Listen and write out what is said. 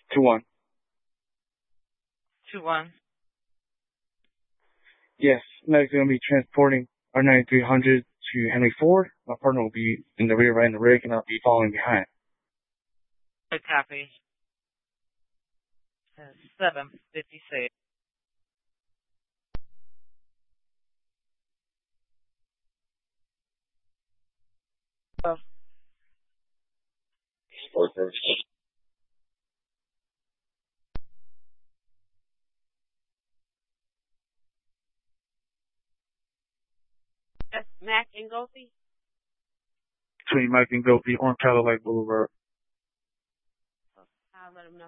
2-1. 2-1. Yes, next going to be transporting our 9300 to Henry Ford. My partner will be in the rear right in the rig, and I'll be following behind. Good copy. 7:56. Oh. That's Mac and Goldie? Between Mike and Gopi on Cadillac Boulevard. I'll let him know.